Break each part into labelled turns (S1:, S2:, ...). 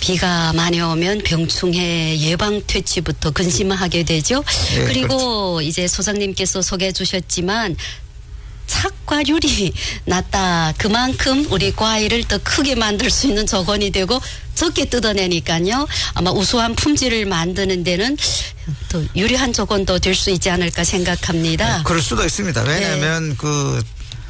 S1: 비가 많이 오면 병충해 예방 퇴치부터 근심하게 되죠.
S2: 네,
S1: 그리고
S2: 그렇죠.
S1: 이제 소장님께서 소개해 주셨지만 착과율이 낮다. 그만큼 우리 과일을 더 크게 만들 수 있는 조건이 되고 적게 뜯어내니까요. 아마 우수한 품질을 만드는 데는 더 유리한 조건도 될 수 있지 않을까 생각합니다.
S2: 네, 그럴 수도 있습니다. 왜냐하면 그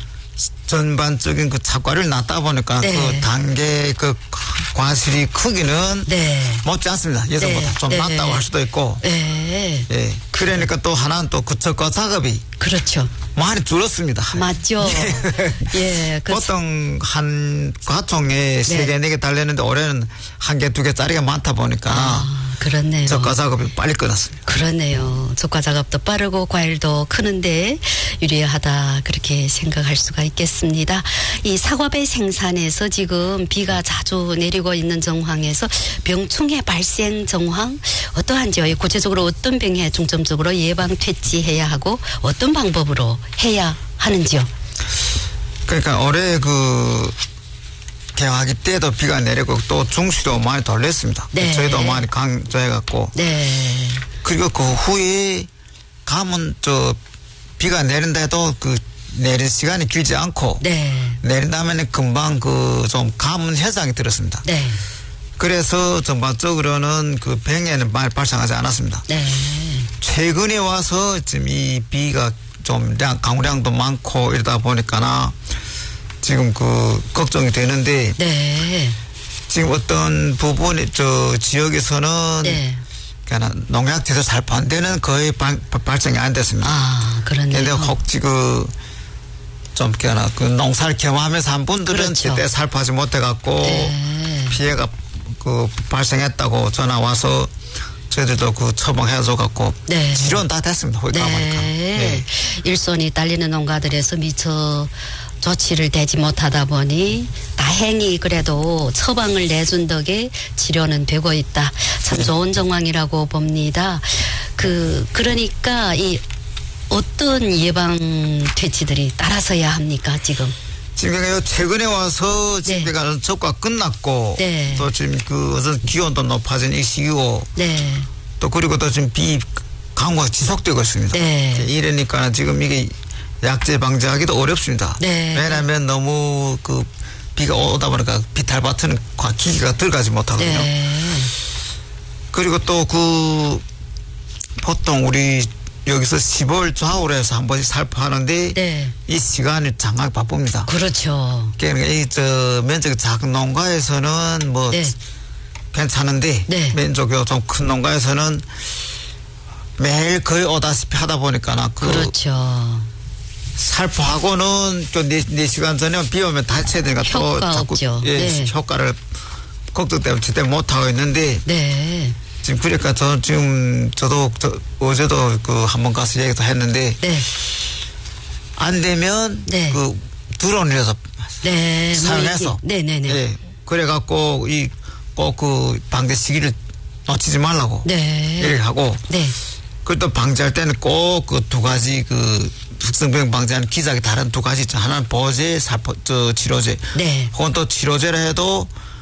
S2: 전반적인 그 착과를 낮다 보니까
S1: 네.
S2: 그 단계 그 과실이 크기는
S1: 네.
S2: 못지 않습니다. 예전보다 좀
S1: 네.
S2: 낮다고 할 수도 있고.
S1: 네.
S2: 예. 그러니까 또 하나는 또 그 척과 작업이
S1: 그렇죠.
S2: 많이 줄었습니다.
S1: 맞죠. 예.
S2: 보통 한 과총에 3개, 4개 달렸는데 올해는 1개, 2개짜리가 많다 보니까
S1: 그렇네요.
S2: 척과 작업이 빨리 끝났습니다.
S1: 그렇네요. 척과 작업도 빠르고 과일도 크는데 유리하다 그렇게 생각할 수가 있겠습니다. 이 사과배 생산에서 지금 비가 자주 내리고 있는 정황에서 병충해 발생 정황 어떠한지요? 구체적으로 어떤 병에 중점적으로 예방 퇴치해야 하고 어떤 방법으로 해야 하는지요?
S2: 그러니까 올해 그 개화기 때도 비가 내리고 또 중시도 많이 돌렸습니다.
S1: 네.
S2: 저희도 많이 강조해갖고.
S1: 네.
S2: 그리고 그 후에 가면 비가 내린다 해도 그 내릴 시간이 길지 않고.
S1: 네.
S2: 내린 다음에는 금방 그 좀 가뭄 현상이 들었습니다.
S1: 네.
S2: 그래서 전반적으로는 그 병에는 많이 발생하지 않았습니다.
S1: 네.
S2: 최근에 와서 지금 이 비가 좀 강우량도 많고 이러다 보니까나 지금 그 걱정이 되는데
S1: 네.
S2: 지금 어떤 부분이 지역에서는
S1: 네.
S2: 그냥 농약 제대로 살포 안 되는 거의 발생이 안 됐습니다.
S1: 아, 그렇네요.
S2: 그런데 혹시 좀 그 농사를 경험하면서 한 분들은
S1: 그렇죠.
S2: 제때 살포하지 못해갖고
S1: 네.
S2: 피해가 그 발생했다고 전화 와서 저희들도 그 처방해줘갖고
S1: 네.
S2: 치료는 다 됐습니다. 거기 가보니까.
S1: 네. 일손이 딸리는 농가들에서 미처 조치를 대지 못하다 보니 다행히 그래도 처방을 내준 덕에 치료는 되고 있다. 참 좋은 정황이라고 봅니다. 그러니까 이 어떤 예방 퇴치들이 따라서야 합니까 지금?
S2: 지금 최근에 와서
S1: 네.
S2: 지금 적과 끝났고
S1: 네.
S2: 또 지금 그 어떤 기온도 높아진 이 시기고
S1: 네.
S2: 또 그리고 또 지금 비 강우가 지속되고 있습니다.
S1: 네.
S2: 이러니까 지금 이게 약재 방지하기도 어렵습니다.
S1: 네.
S2: 왜냐하면 너무 그 비가 오다 보니까 비탈밭은 기기가 들어가지 못하거든요.
S1: 네.
S2: 그리고 또 그 보통 우리 여기서 10월 좌우에서 한 번씩 살포하는데
S1: 네.
S2: 이 시간이 장하게 바쁩니다.
S1: 그렇죠.
S2: 그러니까 이 면적이 작은 농가에서는 뭐
S1: 네.
S2: 괜찮은데
S1: 네.
S2: 면적이 좀 큰 농가에서는 매일 거의 오다시피 하다 보니까
S1: 그렇죠.
S2: 살포하고는 또 4시간 전에 비 오면 다쳐야 되니까 또
S1: 효과
S2: 자꾸
S1: 없죠. 네.
S2: 효과를 걱정 때문에 제대로 못하고 있는데
S1: 네.
S2: 지금 그러니까 저도 어제도 그 한번 가서 얘기도 했는데
S1: 네.
S2: 안 되면
S1: 네.
S2: 그 드론이라서
S1: 네.
S2: 사용해서
S1: 네네네.
S2: 예. 그래갖고 꼭 그 방제 시기를 놓치지 말라고
S1: 네.
S2: 얘기하고
S1: 네.
S2: 그리고 또 방지할 때는 꼭 그 2가지 그 특성병 방지하는 기작이 다른 2가지 있죠. 하나는 보제, 치료제.
S1: 네.
S2: 혹은 또 치료제라 해도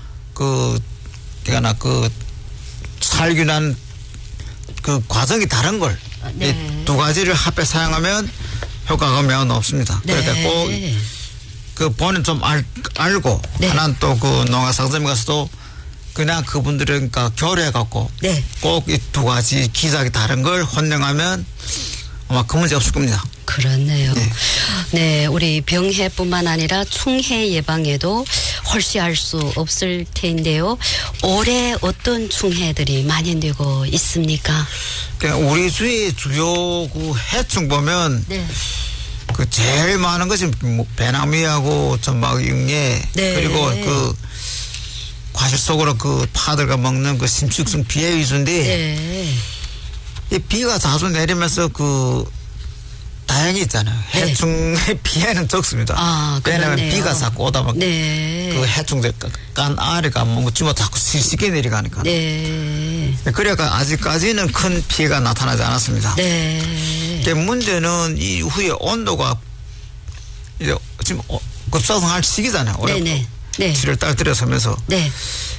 S2: 살균한 그 과정이 다른 걸.
S1: 네.
S2: 이 2가지를 합해 사용하면 효과가 매우 높습니다.
S1: 네.
S2: 그러니까 꼭 그 본인 좀 알고
S1: 네.
S2: 하나는 또 그 농가 상점에 가서도 그냥 그분들은 그러니까 교류해갖고
S1: 네.
S2: 꼭 이 2가지 기작이 다른 걸 혼용하면 아마 그 문제 없을 겁니다.
S1: 그렇네요.
S2: 네.
S1: 네, 우리 병해뿐만 아니라 충해 예방에도 홀씨할 수 없을 텐데요. 올해 어떤 충해들이 만연되고 있습니까?
S2: 그러니까 우리 주의 주요 그 해충 보면
S1: 네.
S2: 그 제일 많은 것이 뭐 배나무하고 전박육례
S1: 네.
S2: 그리고 그 과실 속으로 그 파들가 먹는 그 심축성 비해 위주인데
S1: 네.
S2: 이 비가 자주 내리면서 그 다행히 있잖아요.
S1: 네.
S2: 해충의 피해는 적습니다.
S1: 아,
S2: 왜냐하면
S1: 그렇네요.
S2: 비가 자꾸 오다 보면
S1: 네.
S2: 그 해충들 깐 아래가 뭔가 주면 자꾸 쉽게 내려가니까.
S1: 네.
S2: 그러니까 아직까지는 큰 피해가 나타나지 않았습니다.
S1: 네.
S2: 문제는 이후에 온도가 이제 지금 급상승할 시기잖아요. 올해
S1: 네네. 네.
S2: 7월 달 들어서면서.
S1: 네.